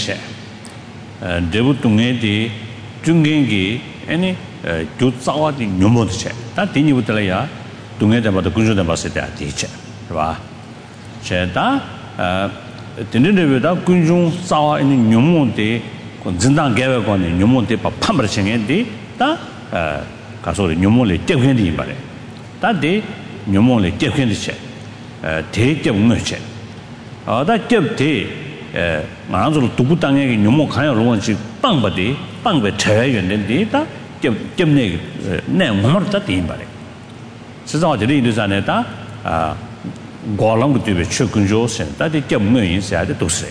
che. Debu tunge di 중gengi any 교사와 녀모도 체. 다 뒤니부터야 동해대마다 군주대 봤을 때 아디체. 봐. 제다 드는데보다 군중 싸와 있는 녀모데 진당 개발관의 녀모데 판벌 챙인데 다 가서 녀모를 떼견이 말해. 다데 녀모를 떼견이 체. 대geb는 체. 다 geb대 만으로 두부 땅에 녀모 가요 로원지 빵바디 빵베 차야였는데 다 geb네 내 몸을 다 띠인바래.实际上这里就是呢고랑 그때 최근조선 다들 geb는 인사도 도스.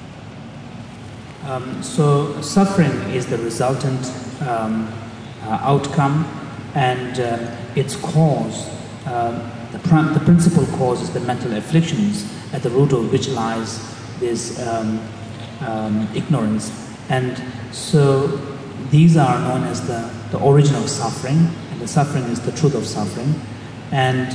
So suffering is the resultant outcome, and its cause, the principal cause is the mental afflictions, at the root of which lies this ignorance. And so these are known as the origin of suffering, and the suffering is the truth of suffering. And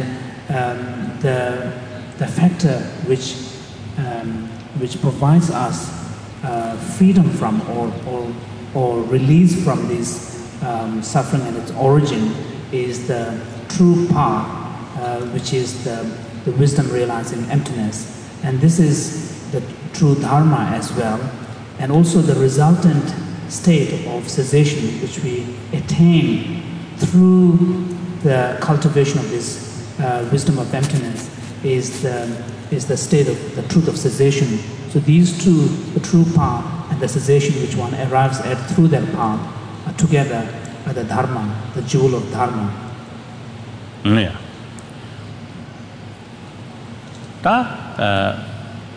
the factor which provides us freedom from or release from this suffering and its origin is the true path, which is the wisdom realizing emptiness. And this is the true dharma as well, and also the resultant state of cessation which we attain through the cultivation of this wisdom of emptiness is the state of the truth of cessation. So these two, the true path and the cessation which one arrives at through that path, are together are the dharma, the jewel of dharma. Yeah. 다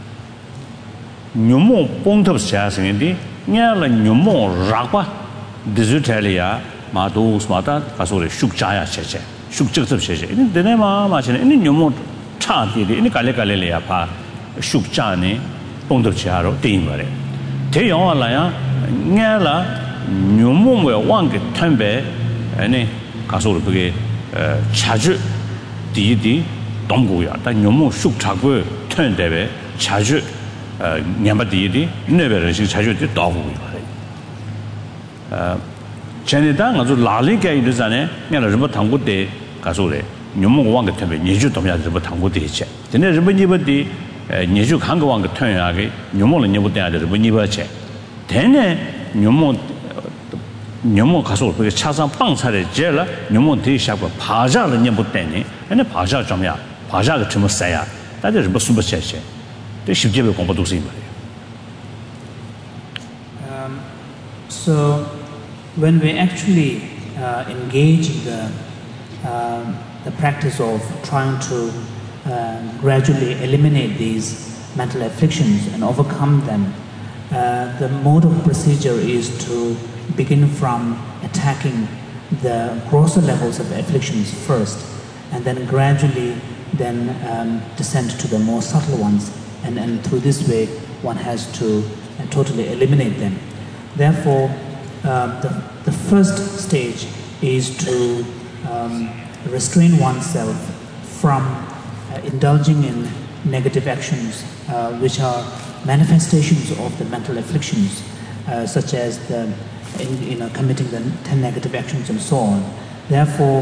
녀모 뽕톱 시아생인데 냐라 녀모 라과 디지털이야 마도스마다 가서래 슉자야 쳇쳇 슉적섭 쳇쳇 이는 되네마 마시네 이는 녀모 차디리 이는 갈래갈래야 파 슉자네 뽕톱 시아로 떼인 거래 대영화라야 냐라 녀모의 왕게 탐배 아니 가서래 그게 자주 디디 동고야 다 녀모 슉자고 턴대베 자주 냠바디디 네베르시 자주 떠고 이거래 전에다 아주 라리게 이르잖아요. 내가 좀 당고대 가서래. 녀모 왕게 템베 니주 도미야 좀 당고대 있지. 근데 좀 니버디 니주 한거 왕게 템야게 녀모는 니버대 좀 니버체. 되네 녀모 가서 그 차상 빵차를 제라 녀모 대샤고 바자를 니버대니. 근데 바자 좀야. 바자가 좀 써야. 다들 좀 숨버체체. 또 쉽게be 공부도 쓰이 말이에요. So when we actually engage in the practice of trying to gradually eliminate these mental afflictions and overcome them, the mode of procedure is to begin from attacking the grosser levels of afflictions first, and then gradually descend to the more subtle ones, and through this way one has to totally eliminate them. Therefore, the first stage is to restrain oneself from indulging in negative actions, which are manifestations of the mental afflictions, such as committing the 10 negative actions and so on. Therefore,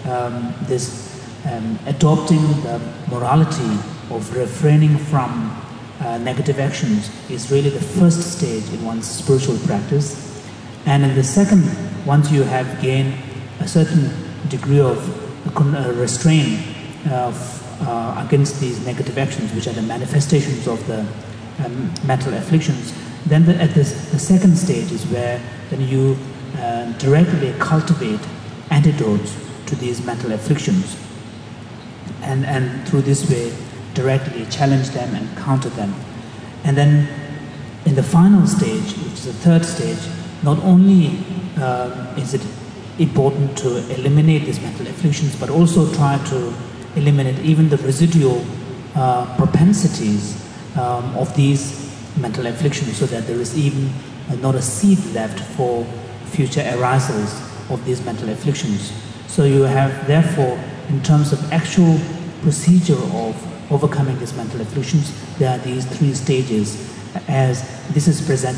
adopting the morality of refraining from negative actions is really the first stage in one's spiritual practice. And in the second, once you have gained a certain degree of restraint against these negative actions, which are the manifestations of the mental afflictions, then the second stage is where then you directly cultivate antidotes to these mental afflictions, and through this way directly challenge them and counter them. And then in the final stage, which is the third stage, not only is it important to eliminate these mental afflictions, but also try to eliminate even the residual propensities of these mental afflictions, so that there is even not a seed left for future arisals of these mental afflictions. So you have, therefore, in terms of actual procedure of overcoming these mental afflictions, there are these three stages, as this is presented